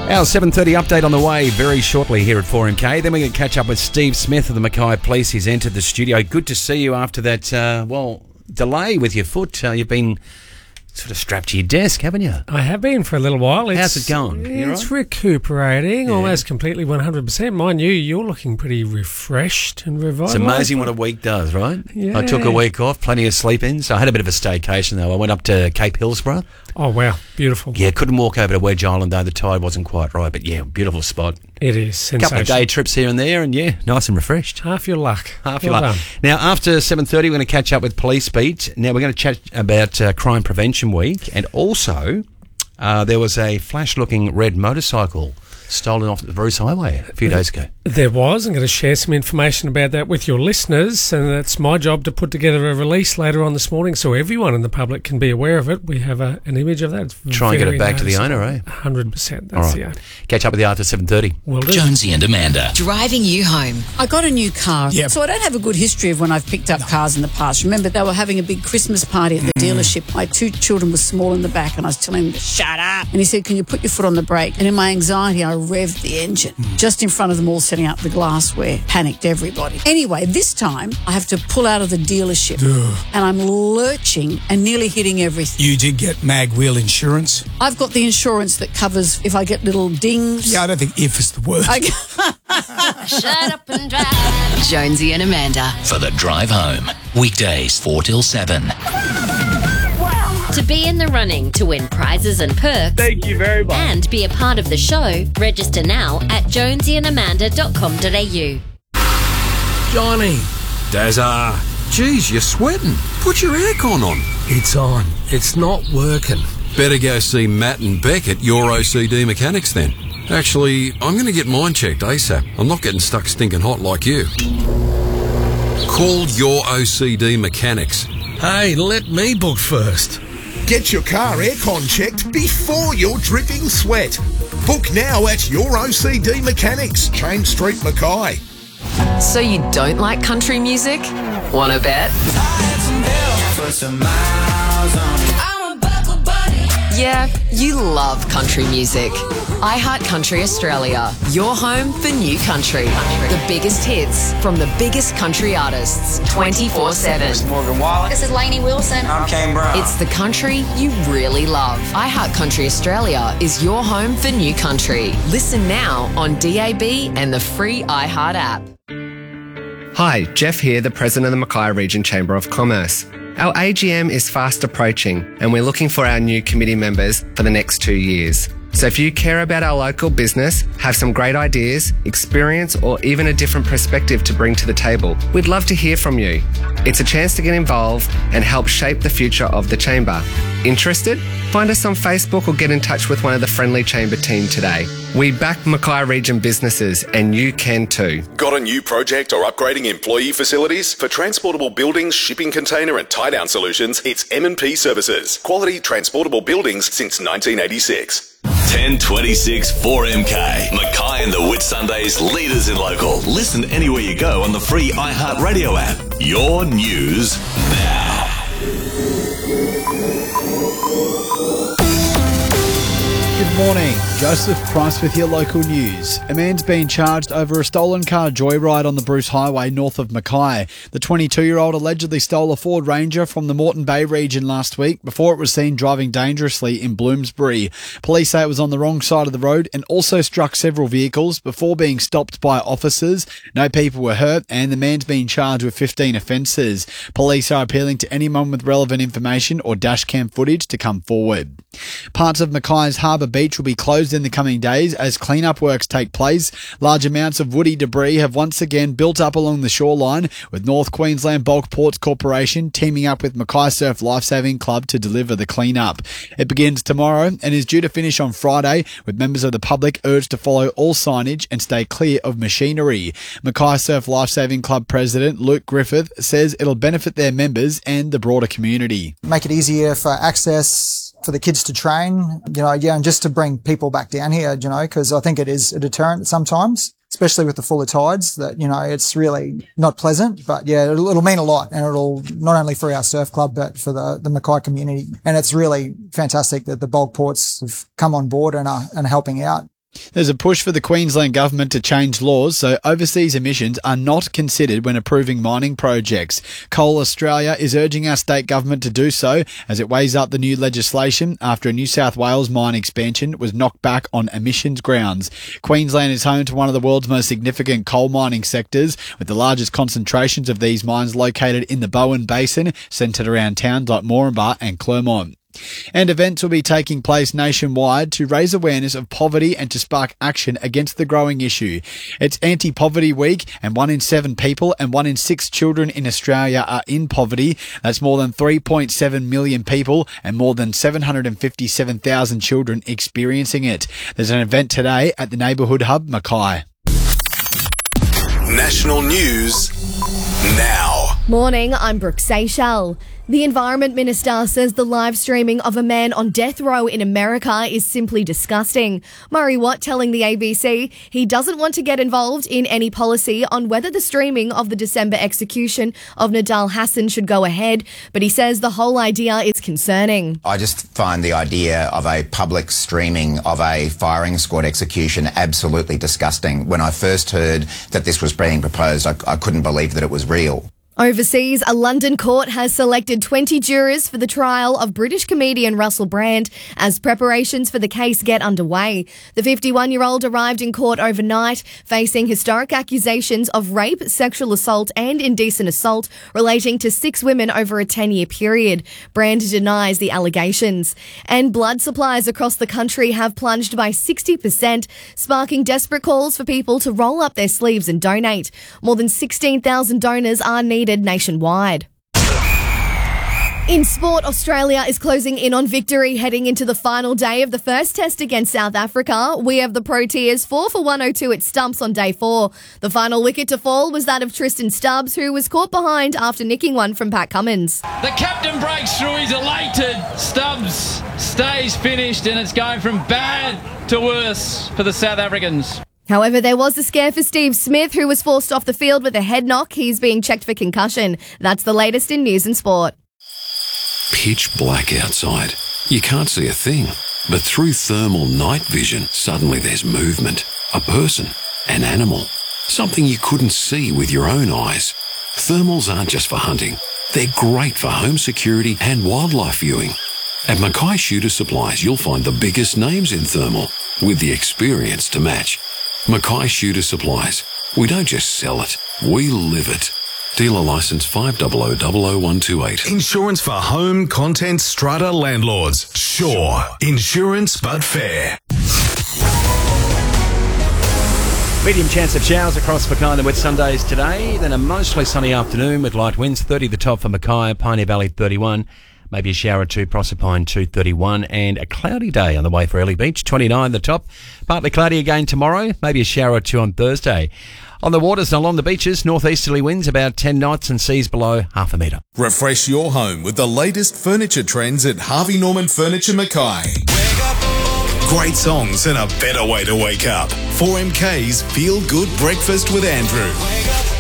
Our 7:30 update on the way very shortly here at 4MK. Then we're going to catch up with Steve Smith of the Mackay Police. He's entered the studio. Good to see you after that, delay with your foot. You've been sort of strapped to your desk, haven't you? I have been for a little while. How's it going? It's recuperating almost completely 100%. Mind you, you're looking pretty refreshed and revived. It's amazing what a week does, right? Yeah. I took a week off, plenty of sleep in, so I had a bit of a staycation though. I went up to Cape Hillsborough. Oh, wow. Beautiful. Yeah, couldn't walk over to Wedge Island though. The tide wasn't quite right, but yeah, beautiful spot. It is sensational. Couple of day trips here and there, and yeah, nice and refreshed. Half your luck. Half your luck. Now, after 7:30, we're going to catch up with Police Beat. Now, we're going to chat about Crime Prevention Week, and also there was a flash-looking red motorcycle stolen off the Bruce Highway a few days ago. There was. I'm going to share some information about that with your listeners, and that's my job to put together a release later on this morning so everyone in the public can be aware of it. We have an image of that. It's Try and get it back to the owner, eh? 100%. That's All right. the owner. Catch up with you after 7:30. Will do. Jonesy and Amanda. Driving you home. I got a new car, so I don't have a good history of when I've picked up cars in the past. Remember, they were having a big Christmas party at the dealership. My two children were small in the back, and I was telling them to shut up. And he said, can you put your foot on the brake? And in my anxiety, I revved the engine just in front of them all, setting up the glassware. Panicked everybody. Anyway, this time, I have to pull out of the dealership, and I'm lurching and nearly hitting everything. You did get mag wheel insurance? I've got the insurance that covers if I get little dings. Yeah, I don't think if is the word. Shut up and drive. Jonesy and Amanda. For the drive home. Weekdays 4 till 7. To be in the running to win prizes and perks. Thank you very much. And be a part of the show, register now at jonesyandamanda.com.au. Johnny. Dazza. Geez, you're sweating. Put your aircon on. It's on. It's not working. Better go see Matt and Beck at Your OCD Mechanics then. Actually, I'm going to get mine checked ASAP. I'm not getting stuck stinking hot like you. Call Your OCD Mechanics. Hey, let me book first. Get your car aircon checked before your dripping sweat. Book now at Your OCD Mechanics, James Street, Mackay. So you don't like country music? Wanna bet? Yeah, you love country music. iHeart Country Australia, your home for new country. The biggest hits from the biggest country artists, 24/7. Morgan Wallen. This is Lainey Wilson. I'm Kane Brown. It's the country you really love. iHeart Country Australia is your home for new country. Listen now on DAB and the free iHeart app. Hi, Jeff here, the President of the Mackay Region Chamber of Commerce. Our AGM is fast approaching and we're looking for our new committee members for the next 2 years. So if you care about our local business, have some great ideas, experience, or even a different perspective to bring to the table, we'd love to hear from you. It's a chance to get involved and help shape the future of the Chamber. Interested? Find us on Facebook or get in touch with one of the friendly Chamber team today. We back Mackay Region businesses and you can too. Got a new project or upgrading employee facilities? For transportable buildings, shipping container and tie-down solutions, it's M&P Services. Quality transportable buildings since 1986. 1026 4MK. Mackay and the Whitsundays, leaders in local. Listen anywhere you go on the free iHeart Radio app. Your news now. Good morning. Joseph Price with your local news. A man's been charged over a stolen car joyride on the Bruce Highway north of Mackay. The 22-year-old allegedly stole a Ford Ranger from the Moreton Bay region last week before it was seen driving dangerously in Bloomsbury. Police say it was on the wrong side of the road and also struck several vehicles before being stopped by officers. No people were hurt and the man's been charged with 15 offences. Police are appealing to anyone with relevant information or dashcam footage to come forward. Parts of Mackay's Harbour Beach will be closed in the coming days as clean-up works take place. Large amounts of woody debris have once again built up along the shoreline, with North Queensland Bulk Ports Corporation teaming up with Mackay Surf Lifesaving Club to deliver the clean-up. It begins tomorrow and is due to finish on Friday, with members of the public urged to follow all signage and stay clear of machinery. Mackay Surf Lifesaving Club President Luke Griffith says it'll benefit their members and the broader community. Make it easier for access for the kids to train, and just to bring people back down here, because I think it is a deterrent sometimes, especially with the fuller tides, that, it's really not pleasant. But yeah, it'll mean a lot, and it'll not only for our surf club, but for the Mackay community. And it's really fantastic that the bulk ports have come on board and are helping out. There's a push for the Queensland government to change laws so overseas emissions are not considered when approving mining projects. Coal Australia is urging our state government to do so as it weighs up the new legislation after a New South Wales mine expansion was knocked back on emissions grounds. Queensland is home to one of the world's most significant coal mining sectors, with the largest concentrations of these mines located in the Bowen Basin, centred around towns like Moranbah and Clermont. And events will be taking place nationwide to raise awareness of poverty and to spark action against the growing issue. It's Anti-Poverty Week, and 1 in 7 people and 1 in 6 children in Australia are in poverty. That's more than 3.7 million people and more than 757,000 children experiencing it. There's an event today at the Neighbourhood Hub, Mackay. National news now. Morning, I'm Brooke Seychelles. The Environment Minister says the live streaming of a man on death row in America is simply disgusting. Murray Watt telling the ABC he doesn't want to get involved in any policy on whether the streaming of the December execution of Nidal Hasan should go ahead, but he says the whole idea is concerning. I just find the idea of a public streaming of a firing squad execution absolutely disgusting. When I first heard that this was being proposed, I couldn't believe that it was real. Overseas, a London court has selected 20 jurors for the trial of British comedian Russell Brand as preparations for the case get underway. The 51-year-old arrived in court overnight, facing historic accusations of rape, sexual assault and indecent assault relating to 6 women over a 10-year period. Brand denies the allegations. And blood supplies across the country have plunged by 60%, sparking desperate calls for people to roll up their sleeves and donate. More than 16,000 donors are needed nationwide. In sport, Australia is closing in on victory heading into the final day of the first test against South Africa. We have the Proteas 4 for 102 at stumps on day 4. The final wicket to fall was that of Tristan Stubbs, who was caught behind after nicking one from Pat Cummins. The captain breaks through, he's elated. Stubbs stays finished and it's going from bad to worse for the South Africans. However, there was a scare for Steve Smith, who was forced off the field with a head knock. He's being checked for concussion. That's the latest in news and sport. Pitch black outside. You can't see a thing. But through thermal night vision, suddenly there's movement. A person. An animal. Something you couldn't see with your own eyes. Thermals aren't just for hunting. They're great for home security and wildlife viewing. At Mackay Shooter Supplies, you'll find the biggest names in thermal, with the experience to match. Mackay Shooter Supplies. We don't just sell it, we live it. Dealer licence 5000128. Insurance for home, content, strata landlords. Sure. Insurance but fair. Medium chance of showers across Mackay and the Whitsundays today. Then a mostly sunny afternoon with light winds. 30 the top for Mackay, Pioneer Valley 31. Maybe a shower or 2, Proserpine 231, and a cloudy day on the way for Early Beach, 29 the top. Partly cloudy again tomorrow, maybe a shower or 2 on Thursday. On the waters and along the beaches, northeasterly winds about 10 knots and seas below half a metre. Refresh your home with the latest furniture trends at Harvey Norman Furniture Mackay. Great songs and a better way to wake up. 4MK's Feel Good Breakfast with Andrew.